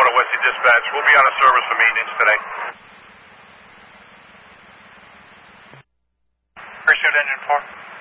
Colorado Westy Dispatch. We'll be out of service for maintenance today. Appreciate engine 4.